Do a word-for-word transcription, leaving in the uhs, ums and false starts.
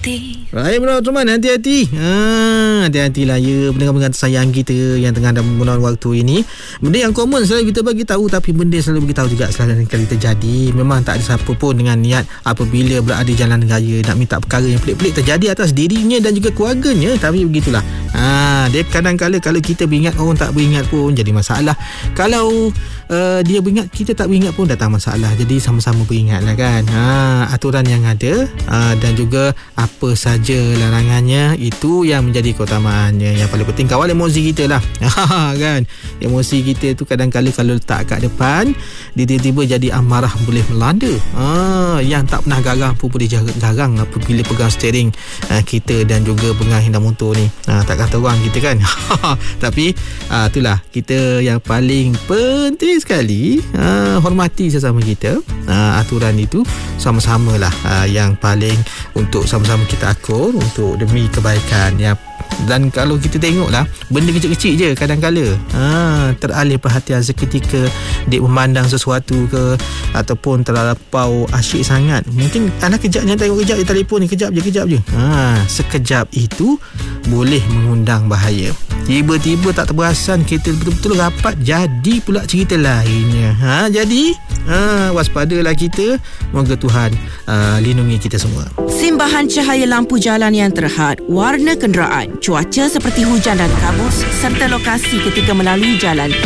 hati. Rahim teman, hati-hati. Ha, hati-hatilah ya pendengar-pendengar tersayang kita yang tengah dalam penggunaan waktu ini. Benda yang common selalu kita bagi tahu, tapi benda selalu bagi tahu juga selalu kali terjadi. Memang tak ada siapa pun dengan niat apabila berada di jalan raya nak minta perkara yang pelik-pelik terjadi atas dirinya dan juga keluarganya. Tapi begitulah. Ha, dia kadang-kadang kalau kita beringat, orang tak beringat pun jadi masalah. Kalau uh, dia beringat, kita tak beringat pun datang masalah. Jadi sama-sama beringatlah kan. Ha, aturan yang ada uh, dan juga apa saja larangannya, itu yang menjadi keutamaannya. Yang paling penting kawal emosi kita lah. Kan, emosi kita tu kadang-kadang kalau letak kat depan, dia tiba-tiba jadi amarah boleh melanda. Ha, yang tak pernah garang pun boleh garang apabila pegang steering uh, kita dan juga pegang hendak motor ni. Ha, tak kata orang kita kan. Tapi uh, itulah kita yang paling penting sekali, uh, hormati sesama kita. Uh, aturan itu sama-sama lah uh, yang paling untuk sama-sama kita akur untuk demi kebaikan ya. Dan kalau kita tengoklah benda kecil-kecil je kadang-kala ha, teralih perhatian seketika, dia memandang sesuatu ke ataupun terlampau asyik sangat, mungkin anak kejap je tengok, kejap je telefon ni, kejap je kejap je ha, sekejap itu boleh mengundang bahaya. Tiba-tiba tak terperasan kita betul-betul rapat, jadi pula cerita lainnya. Ha, jadi ha, waspadalah kita. Moga Tuhan uh, lindungi kita semua. Simbahan cahaya lampu jalan yang terhad, warna kenderaan, cuaca seperti hujan dan kabut serta lokasi ketika melalui jalan.